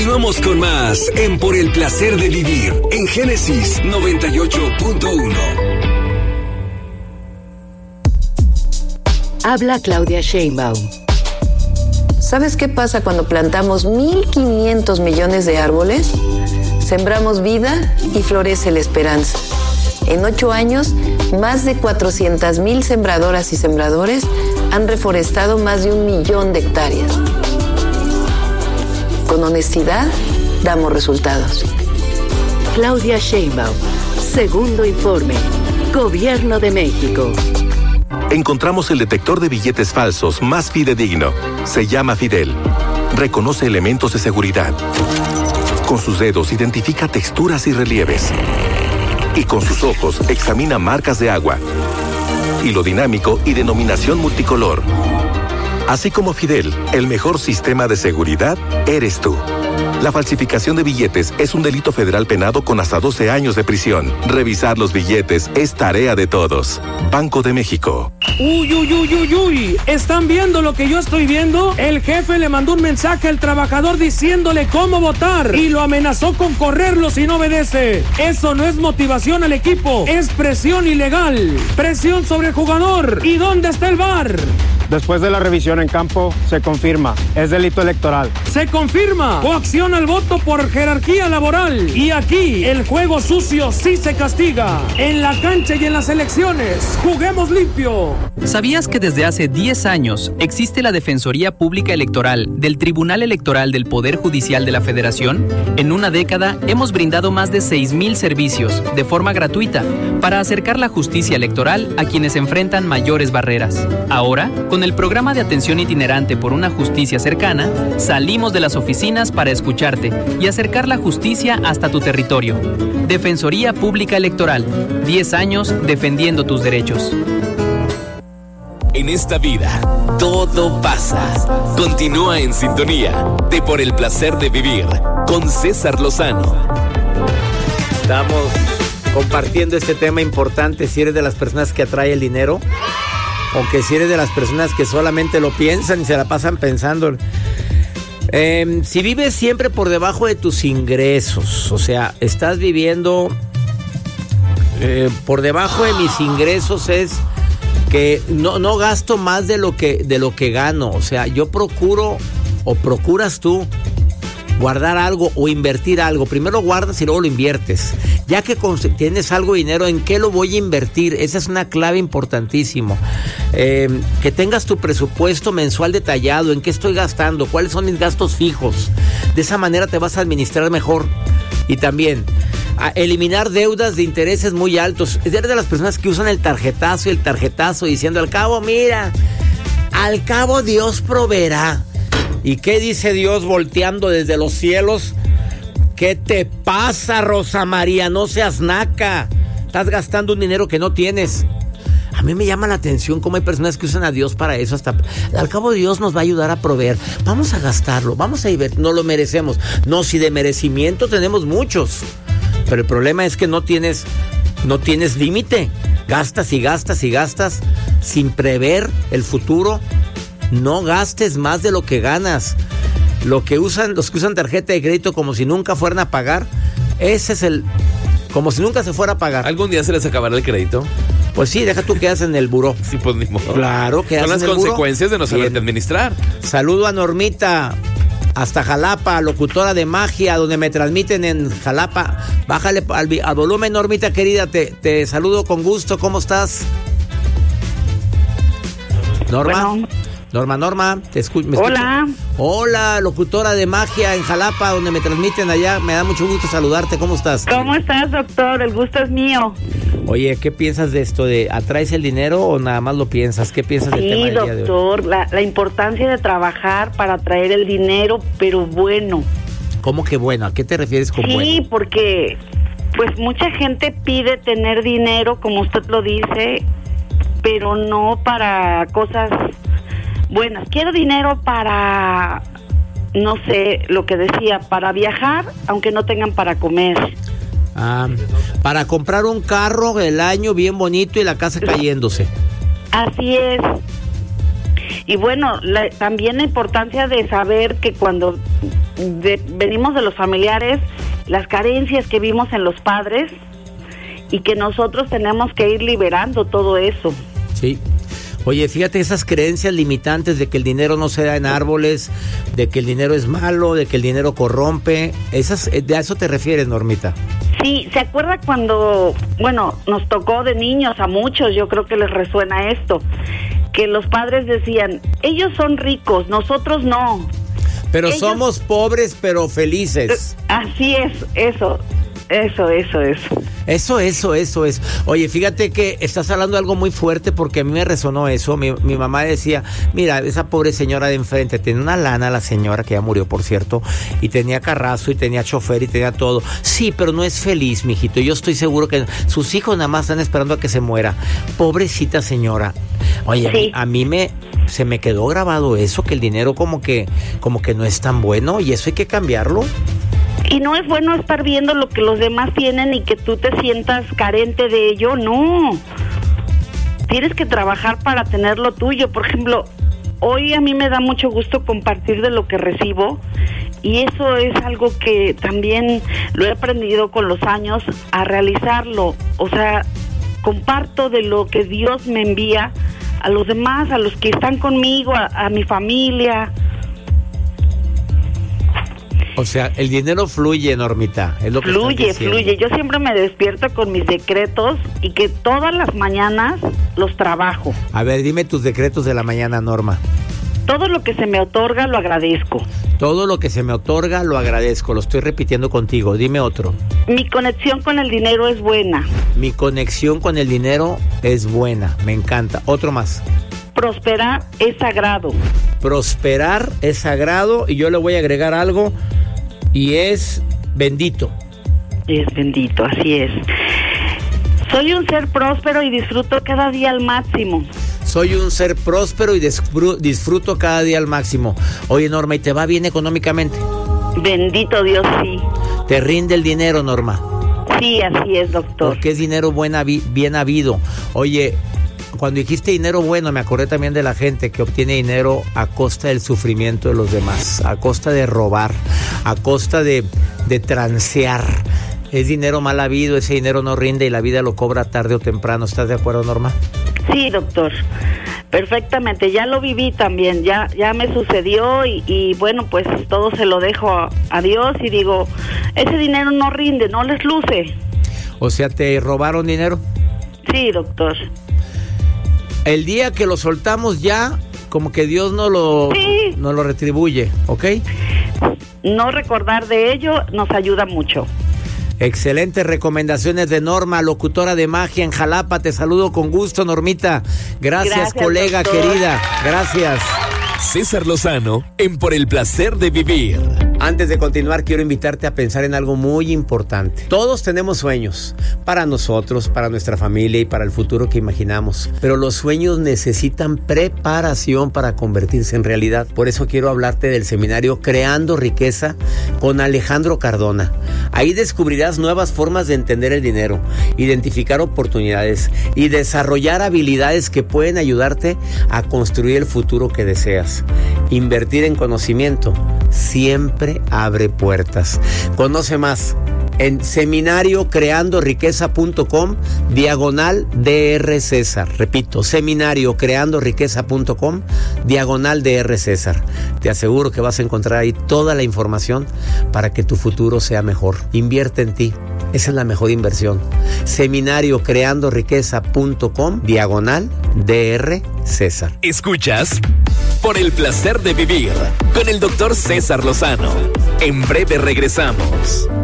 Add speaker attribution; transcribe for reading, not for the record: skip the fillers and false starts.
Speaker 1: Continuamos con más en Por el Placer de Vivir en Génesis 98.1.
Speaker 2: Habla Claudia Sheinbaum.
Speaker 3: ¿Sabes qué pasa cuando plantamos 1.500 millones de árboles? Sembramos vida y florece la esperanza. En 8 años, más de 400,000 sembradoras y sembradores han reforestado más de 1 millón de hectáreas. Con honestidad, damos resultados.
Speaker 2: Claudia Sheinbaum, segundo informe. Gobierno de México.
Speaker 4: Encontramos el detector de billetes falsos más fidedigno. Se llama Fidel. Reconoce elementos de seguridad. Con sus dedos identifica texturas y relieves. Y con sus ojos examina marcas de agua. Hilo dinámico y denominación multicolor. Así como Fidel, el mejor sistema de seguridad eres tú. La falsificación de billetes es un delito federal penado con hasta 12 años de prisión. Revisar los billetes es tarea de todos. Banco de México.
Speaker 5: Uy. ¿Están viendo lo que yo estoy viendo? El jefe le mandó un mensaje al trabajador diciéndole cómo votar y lo amenazó con correrlo si no obedece. Eso no es motivación al equipo, es presión ilegal. Presión sobre el jugador. ¿Y dónde está el VAR?
Speaker 6: Después de la revisión en campo, se confirma. Es delito electoral.
Speaker 5: Se confirma. Coacción al voto por jerarquía laboral. Y aquí, el juego sucio sí se castiga. En la cancha y en las elecciones, juguemos limpio.
Speaker 7: ¿Sabías que desde hace 10 años existe la Defensoría Pública Electoral del Tribunal Electoral del Poder Judicial de la Federación? En una década hemos brindado más de 6,000 servicios de forma gratuita para acercar la justicia electoral a quienes enfrentan mayores barreras. Ahora, con el programa de atención itinerante por una justicia cercana, salimos de las oficinas para escucharte y acercar la justicia hasta tu territorio. Defensoría Pública Electoral, 10 años defendiendo tus derechos.
Speaker 1: En esta vida, todo pasa. Continúa en sintonía de Por el Placer de Vivir con César Lozano.
Speaker 8: Estamos compartiendo este tema importante. Si eres de las personas que atrae el dinero, o que si eres de las personas que solamente lo piensan y se la pasan pensando. Si vives siempre por debajo de tus ingresos, o sea, estás viviendo por debajo de mis ingresos, es que no gasto más de lo que gano. O sea, yo procuro, o procuras tú, guardar algo o invertir algo. Primero guardas y luego lo inviertes. Ya que tienes algo de dinero, ¿en qué lo voy a invertir? Esa es una clave importantísima. Que tengas tu presupuesto mensual detallado, en qué estoy gastando, cuáles son mis gastos fijos. De esa manera te vas a administrar mejor. Y también a eliminar deudas de intereses muy altos. Eres de las personas que usan el tarjetazo diciendo, al cabo Dios proveerá. ¿Y qué dice Dios volteando desde los cielos? ¿Qué te pasa, Rosa María? No seas naca. Estás gastando un dinero que no tienes. A mí me llama la atención cómo hay personas que usan a Dios para eso. Hasta al cabo Dios nos va a ayudar a proveer. Vamos a gastarlo, vamos a ir, no lo merecemos. No, si de merecimiento tenemos muchos. Pero el problema es que no tienes límite. Gastas y gastas y gastas sin prever el futuro. No gastes más de lo que ganas. Los que usan tarjeta de crédito como si nunca fueran a pagar, ese es como si nunca se fuera a pagar.
Speaker 9: ¿Algún día se les acabará el crédito?
Speaker 8: Pues sí, deja tú que haces en el buró.
Speaker 9: Sí, pues ni modo.
Speaker 8: Claro, que haces en el buró.
Speaker 9: Son las consecuencias de no saber administrar.
Speaker 8: Saludo a Normita, hasta Jalapa, locutora de magia, donde me transmiten en Jalapa. Bájale al volumen, Normita querida, te saludo con gusto. ¿Cómo estás? Norma.
Speaker 10: Bueno.
Speaker 8: Norma, ¿me escuchas? Hola, locutora de magia en Jalapa, donde me transmiten allá. Me da mucho gusto saludarte. ¿Cómo estás?
Speaker 10: ¿Cómo estás, doctor? El gusto es mío.
Speaker 8: Oye, ¿qué piensas de esto? ¿Atraes el dinero o nada más lo piensas? ¿Qué piensas del tema del día de hoy?
Speaker 10: Sí, doctor, la importancia de trabajar para atraer el dinero, pero bueno.
Speaker 8: ¿Cómo que bueno? ¿A qué te refieres con bueno?
Speaker 10: Sí, porque pues mucha gente pide tener dinero, como usted lo dice, pero no para cosas buenas. Quiero dinero para, no sé, lo que decía, para viajar, aunque no tengan para comer.
Speaker 8: Para comprar un carro del año bien bonito y la casa cayéndose.
Speaker 10: Así es. Y bueno, también la importancia de saber que cuando venimos de los familiares, las carencias que vimos en los padres y que nosotros tenemos que ir liberando todo eso.
Speaker 8: Sí. Oye, fíjate esas creencias limitantes de que el dinero no se da en árboles, de que el dinero es malo, de que el dinero corrompe. ¿De a eso te refieres, Normita?
Speaker 10: Sí, ¿se acuerda cuando, nos tocó de niños a muchos, yo creo que les resuena esto, que los padres decían, ellos son ricos, nosotros no.
Speaker 8: Pero somos pobres, pero felices.
Speaker 10: Así es, eso.
Speaker 8: Eso. Oye, fíjate que estás hablando de algo muy fuerte porque a mí me resonó eso. Mi mamá decía, mira, esa pobre señora de enfrente, tiene una lana la señora, que ya murió, por cierto, y tenía carrazo, y tenía chofer, y tenía todo. Sí, pero no es feliz, mijito. Yo estoy seguro que sus hijos nada más están esperando a que se muera. Pobrecita señora. Oye, sí. a mí se me quedó grabado eso, que el dinero como que no es tan bueno, y eso hay que cambiarlo.
Speaker 10: Y no es bueno estar viendo lo que los demás tienen y que tú te sientas carente de ello, no. Tienes que trabajar para tener lo tuyo. Por ejemplo, hoy a mí me da mucho gusto compartir de lo que recibo y eso es algo que también lo he aprendido con los años a realizarlo. O sea, comparto de lo que Dios me envía a los demás, a los que están conmigo, a mi familia.
Speaker 8: O sea, el dinero fluye, Normita, es lo que
Speaker 10: fluye. Yo siempre me despierto con mis decretos y que todas las mañanas los trabajo.
Speaker 8: A ver, dime tus decretos de la mañana, Norma.
Speaker 10: Todo lo que se me otorga lo agradezco.
Speaker 8: Todo lo que se me otorga lo agradezco, lo estoy repitiendo contigo. Dime otro.
Speaker 10: Mi conexión con el dinero es buena.
Speaker 8: Mi conexión con el dinero es buena, me encanta. Otro más.
Speaker 10: Prosperar es sagrado.
Speaker 8: Prosperar es sagrado y yo le voy a agregar algo y es bendito.
Speaker 10: Es bendito, así es. Soy un ser próspero y disfruto cada día al máximo.
Speaker 8: Soy un ser próspero y disfruto cada día al máximo. Oye, Norma, ¿y te va bien económicamente?
Speaker 10: Bendito Dios, sí.
Speaker 8: ¿Te rinde el dinero, Norma?
Speaker 10: Sí, así es, doctor.
Speaker 8: Porque es dinero bien habido. Oye, cuando dijiste dinero bueno, me acordé también de la gente que obtiene dinero a costa del sufrimiento de los demás, a costa de robar, a costa de transear. Es dinero mal habido, ese dinero no rinde y la vida lo cobra tarde o temprano. ¿Estás de acuerdo, Norma?
Speaker 10: Sí, doctor. Perfectamente, ya lo viví también, ya me sucedió y bueno, pues todo se lo dejo a Dios y digo, ese dinero no rinde, no les luce.
Speaker 8: O sea, ¿te robaron dinero?
Speaker 10: Sí, doctor.
Speaker 8: El día que lo soltamos ya, como que Dios no lo retribuye, ¿ok?
Speaker 10: No recordar de ello nos ayuda mucho.
Speaker 8: Excelentes recomendaciones de Norma, locutora de magia en Jalapa. Te saludo con gusto, Normita. Gracias colega, doctor. Querida. Gracias.
Speaker 1: César Lozano en Por el Placer de Vivir.
Speaker 8: Antes de continuar, quiero invitarte a pensar en algo muy importante. Todos tenemos sueños, para nosotros, para nuestra familia y para el futuro que imaginamos. Pero los sueños necesitan preparación para convertirse en realidad. Por eso quiero hablarte del seminario Creando Riqueza con Alejandro Cardona. Ahí descubrirás nuevas formas de entender el dinero, identificar oportunidades y desarrollar habilidades que pueden ayudarte a construir el futuro que deseas. Invertir en conocimiento siempre abre puertas. Conoce más en seminariocreandoriqueza.com/Dr. César. Repito, seminariocreandoriqueza.com/Dr. César. Te aseguro que vas a encontrar ahí toda la información para que tu futuro sea mejor. Invierte en ti. Esa es la mejor inversión. seminariocreandoriqueza.com/Dr. César.
Speaker 1: Escuchas Por el Placer de Vivir con el Dr. César Lozano. En breve regresamos.